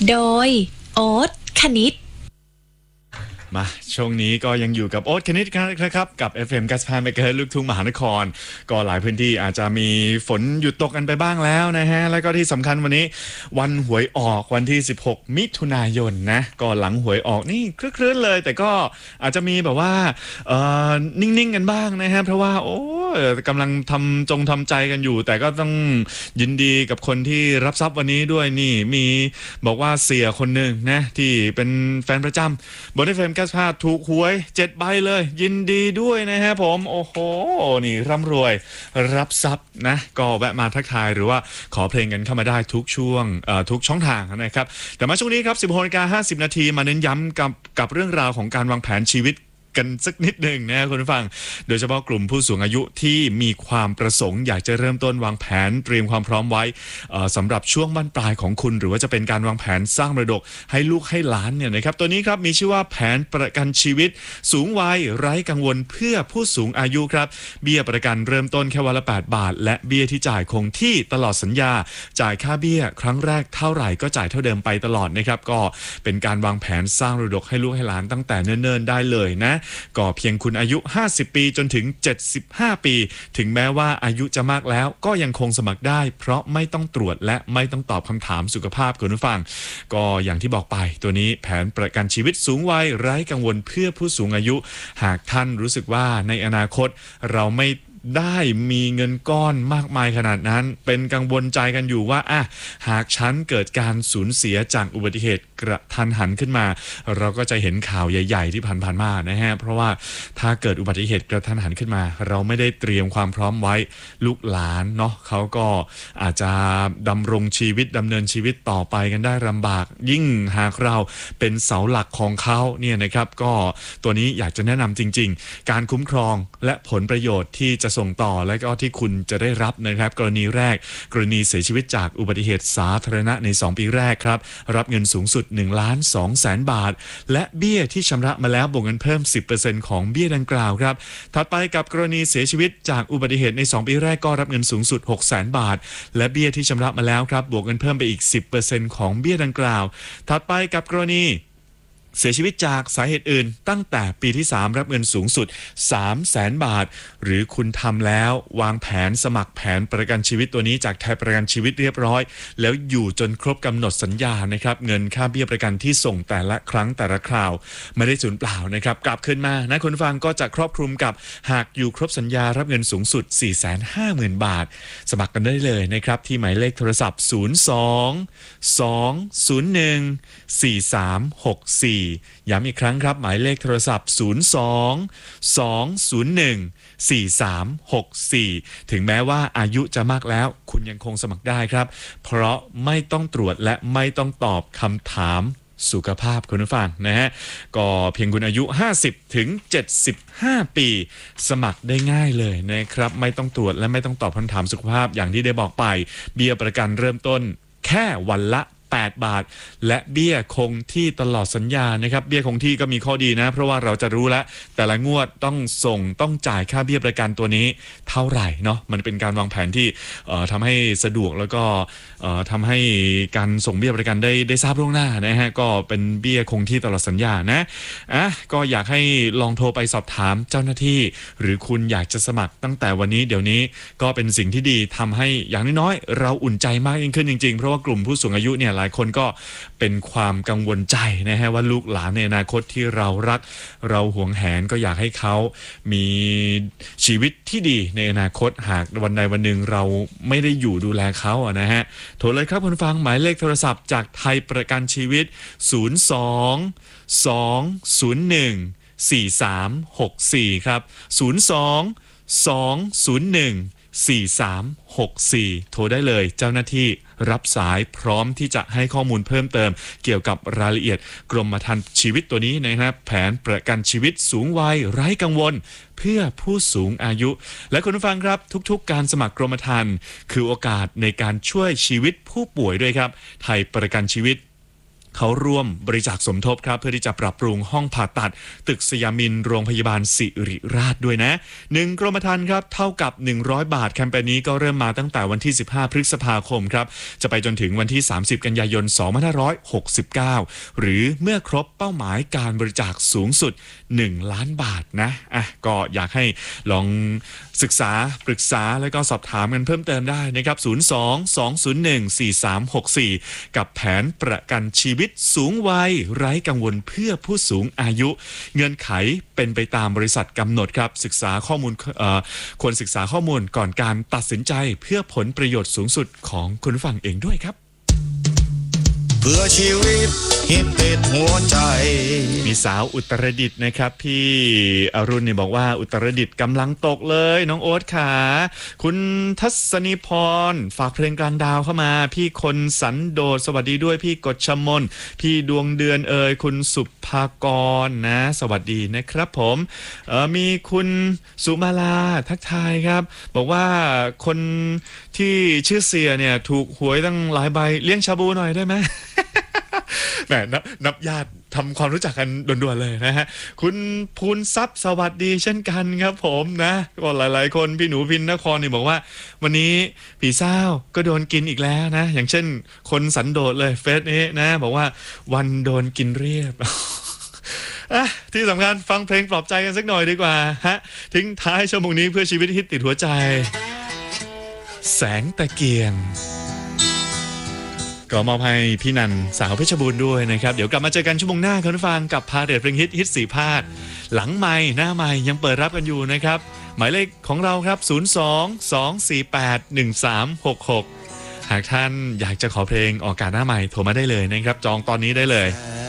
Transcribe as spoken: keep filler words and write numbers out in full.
โดยโอ๊ตคณิตมาช่วงนี้ก็ยังอยู่กับโอ๊ตคณิตนะครับกับ เอฟ เอ็ม เก้าสิบห้า เมกะเฮิรตซ์ ลูกทุ่งมหานครก็หลายพื้นที่อาจจะมีฝนหยุดตกกันไปบ้างแล้วนะฮะแล้วก็ที่สำคัญวันนี้วันหวยออกวันที่สิบหกมิถุนายนนะก็หลังหวยออกนี่คลื่นๆเลยแต่ก็อาจจะมีแบบว่าเอ่อนิ่งๆกันบ้างนะฮะเพราะว่าโอ้กำลังทำจงทำใจกันอยู่แต่ก็ต้องยินดีกับคนที่รับทรัพย์วันนี้ด้วยนี่มีบอกว่าเสียคนหนึ่งนะที่เป็นแฟนประจำบน เอฟ เอ็ม เก้าสิบห้าถูกหวยเจ็ดใบเลยยินดีด้วยนะฮะผมโอ้โหนี่ร่ำรวยรับทรัพย์นะก็แวะมาทักทายหรือว่าขอเพลงกันเข้ามาได้ทุกช่วงทุกช่องทางนะครับแต่มาช่วงนี้ครับสิบหกนาฬิกาห้าสิบนาทีมาเน้นย้ำกับกับเรื่องราวของการวางแผนชีวิตกันสักนิดหนึ่งนะคุณผู้ฟังโดยเฉพาะกลุ่มผู้สูงอายุที่มีความประสงค์อยากจะเริ่มต้นวางแผนเตรียมความพร้อมไว้สำหรับช่วงบั้นปลายของคุณหรือว่าจะเป็นการวางแผนสร้างมรดกให้ลูกให้หลานเนี่ยนะครับตัวนี้ครับมีชื่อว่าแผนประกันชีวิตสูงวัยไร้กังวลเพื่อผู้สูงอายุครับเบี้ยประกันเริ่มต้นแค่วันละแปดบาทและเบี้ยที่จ่ายคงที่ตลอดสัญญาจ่ายค่าเบี้ยครั้งแรกเท่าไหร่ก็จ่ายเท่าเดิมไปตลอดนะครับก็เป็นการวางแผนสร้างมรดกให้ลูกให้หลานตั้งแต่เนิ่นๆได้เลยนะก็เพียงคุณอายุห้าสิบปีจนถึงเจ็ดสิบห้าปีถึงแม้ว่าอายุจะมากแล้วก็ยังคงสมัครได้เพราะไม่ต้องตรวจและไม่ต้องตอบคำถามสุขภาพคุณผู้ฟังก็อย่างที่บอกไปตัวนี้แผนประกันชีวิตสูงวัยไร้กังวลเพื่อผู้สูงอายุหากท่านรู้สึกว่าในอนาคตเราไม่ได้มีเงินก้อนมากมายขนาดนั้นเป็นกังวลใจกันอยู่ว่าอ่ะหากฉันเกิดการสูญเสียจากอุบัติเหตุกระทันหันขึ้นมาเราก็จะเห็นข่าวใหญ่ๆที่ผ่านๆมานะฮะเพราะว่าถ้าเกิดอุบัติเหตุกระทันหันขึ้นมาเราไม่ได้เตรียมความพร้อมไว้ลูกหลานเนาะเขาก็อาจจะดำรงชีวิตดำเนินชีวิตต่อไปกันได้ลำบากยิ่งหากเราเป็นเสาหลักของเขาเนี่ยนะครับก็ตัวนี้อยากจะแนะนำจริงๆการคุ้มครองและผลประโยชน์ที่จะส่งต่อและก็ที่คุณจะได้รับนะครับกรณีแรกกรณีเสียชีวิตจากอุบัติเหตุสาธารณะในสองปีแรกครับรับเงินสูงสุดหนึ่งล้านสองแสนบาทและเบี้ยที่ชำระมาแล้วบวกเงินเพิ่ม สิบเปอร์เซ็นต์ ของเบี้ยดังกล่าวครับถัดไปกับกรณีเสียชีวิตจากอุบัติเหตุในสองปีแรกก็รับเงินสูงสุด หกแสนบาทและเบี้ยที่ชำระมาแล้วครับบวกเงินเพิ่มไปอีก สิบเปอร์เซ็นต์ ของเบี้ยดังกล่าวถัดไปกับกรณีเสียชีวิตจากสาเหตุอื่นตั้งแต่ปีที่สามรับเงินสูงสุด สามแสนบาทหรือคุณทำแล้ววางแผนสมัครแผนประกันชีวิตตัวนี้จากไทยประกันชีวิตเรียบร้อยแล้วอยู่จนครบกำหนดสัญญานะครับเงินค่าเบี้ยประกันที่ส่งแต่ละครั้งแต่ละคราวไม่ได้สูญเปล่านะครับกลับคืนมานะคุณฟังก็จะครอบคลุมกับหากอยู่ครบสัญญารับเงินสูงสุด สี่แสนห้าหมื่น บาทสมัครกันได้เลยนะครับที่หมายเลขโทรศัพท์ศูนย์ สอง สอง ศูนย์ หนึ่ง สี่ สาม หก สี่ย้ำอีกครั้งครับหมายเลขโทรศัพท์ศูนย์ สอง สอง ศูนย์ หนึ่ง สี่ สาม หก สี่ถึงแม้ว่าอายุจะมากแล้วคุณยังคงสมัครได้ครับเพราะไม่ต้องตรวจและไม่ต้องตอบคำถามสุขภาพคุณผู้ฟังนะฮะก็เพียงคุณอายุห้าสิบถึงเจ็ดสิบห้าปีสมัครได้ง่ายเลยนะครับไม่ต้องตรวจและไม่ต้องตอบคำถามสุขภาพอย่างที่ได้บอกไปเบี้ยประกันเริ่มต้นแค่วันละแปดบาทและเบี้ยคงที่ตลอดสัญญานะครับเบี้ยคงที่ก็มีข้อดีนะเพราะว่าเราจะรู้แล้วแต่ละงวดต้องส่งต้องจ่ายค่าเบี้ยประกันตัวนี้เท่าไหร่เนาะมันเป็นการวางแผนที่ทำให้สะดวกแล้วก็ทำให้การส่งเบี้ยประกันได้ได้ทราบล่วงหน้านะฮะก็เป็นเบี้ยคงที่ตลอดสัญญานะอ่ะก็อยากให้ลองโทรไปสอบถามเจ้าหน้าที่หรือคุณอยากจะสมัครตั้งแต่วันนี้เดี๋ยวนี้ก็เป็นสิ่งที่ดีทำให้อย่างน้อยๆเราอุ่นใจมากยิ่งขึ้นจริงๆเพราะว่ากลุ่มผู้สูงอายุเนี่ยหลายคนก็เป็นความกังวลใจนะฮะว่าลูกหลานในอนาคตที่เรารักเราหวงแหนก็อยากให้เขามีชีวิตที่ดีในอนาคตหากวันใดวันหนึ่งเราไม่ได้อยู่ดูแลเขาอะนะฮะโทรเลยครับคุณฟังหมายเลขโทรศัพท์จากไทยประกันชีวิตศูนย์ สอง สอง ศูนย์ หนึ่ง สี่ สาม หก สี่ครับศูนย์ สอง สอง ศูนย์ หนึ่ง สี่ สาม หก สี่โทรได้เลยเจ้าหน้าที่รับสายพร้อมที่จะให้ข้อมูลเพิ่มเติมเกี่ยวกับรายละเอียดกรมธรรม์ชีวิตตัวนี้นะครับแผนประกันชีวิตสูงวัยไร้กังวลเพื่อผู้สูงอายุและคุณผู้ฟังครับทุกๆการสมัครกรมธรรม์คือโอกาสในการช่วยชีวิตผู้ป่วยด้วยครับไทยประกันชีวิตเขาร่วมบริจาคสมทบครับเพื่อที่จะปรับปรุงห้องผ่าตัดตึกสยามินโรงพยาบาลศิริราชด้วยนะหนึ่งกรมธรรม์ครับเท่ากับหนึ่งร้อยบาทแคมเปญนี้ก็เริ่มมาตั้งแต่วันที่สิบห้าพฤษภาคมครับจะไปจนถึงวันที่สามสิบกันยายนสองพันห้าร้อยหกสิบเก้าหรือเมื่อครบเป้าหมายการบริจาคสูงสุดหนึ่งล้านบาทนะอ่ะก็อยากให้ลองศึกษาปรึกษาแล้วก็สอบถามกันเพิ่มเติมได้นะครับศูนย์ สอง สอง ศูนย์ หนึ่ง สี่ สาม หก สี่กับแผนประกันชีวิตสูงวัยไร้กังวลเพื่อผู้สูงอายุเงื่อนไขเป็นไปตามบริษัทกำหนดครับศึกษาข้อมูลเอ่อควรศึกษาข้อมูลก่อนการตัดสินใจเพื่อผลประโยชน์สูงสุดของคุณผู้ฟังเองด้วยครับเพื่อชีวิตฮิตติดหัวใจมีสาวอุตรดิตถ์นะครับพี่อรุณเนี่ยบอกว่าอุตรดิตถ์กำลังตกเลยน้องโอ๊ตขาคุณทัศนีพรฝากเพลงกลางดาวเข้ามาพี่คนสันโดษสวัสดีด้วยพี่กฎชมนพี่ดวงเดือนเอ่ยคุณสุภากรนะสวัสดีนะครับผมเอ่อมีคุณสุมาลาทักทายครับบอกว่าคนที่ชื่อเสียเนี่ยถูกหวยตั้งหลายใบเลี้ยงชาบูหน่อยได้ไหม แหมนับนับญาติทำความรู้จักกันด่วนๆเลยนะฮะคุณภูนทรัพย์สวัสดีเช่นกันครับผมนะก็หลายๆคนพี่หนูพินนครนี่บอกว่าวันนี้ผีเศร้าก็โดนกินอีกแล้วนะอย่างเช่นคนสันโดษเลยเฟซนี้นะบอกว่าวันโดนกินเรียบ อ่ะที่สำคัญฟังเพลงปลอบใจกันสักหน่อยดีกว่าฮะทิ้งท้ายชั่วโมงนี้เพื่อชีวิตฮิตติดหัวใจแสงตะเกียงก็มอบให้พี่นันสาวเพชรบูรณ์ด้วยนะครับเดี๋ยวกลับมาเจอกันชั่วโมงหน้าคุณผู้ฟังกับพาเรทเพลงฮิตฮิตสี่ภาคหลังไมค์หน้าไมค์ยังเปิดรับกันอยู่นะครับหมายเลขของเราครับศูนย์ สอง สอง สี่ แปด หนึ่ง สาม หก หกหากท่านอยากจะขอเพลงออกอากาศหน้าไมค์โทรมาได้เลยนะครับจองตอนนี้ได้เลย